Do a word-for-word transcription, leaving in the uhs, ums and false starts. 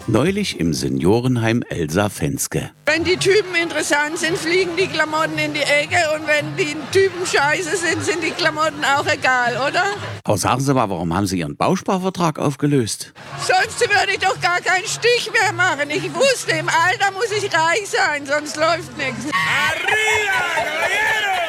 Neulich im Seniorenheim Elsa Fenske. Wenn die Typen interessant sind, fliegen die Klamotten in die Ecke, und wenn die Typen scheiße sind, sind die Klamotten auch egal, oder? Aber sagen Sie mal, warum haben Sie Ihren Bausparvertrag aufgelöst? Sonst würde ich doch gar keinen Stich mehr machen. Ich wusste, im Alter muss ich reich sein, sonst läuft nichts. Arriba, caballero!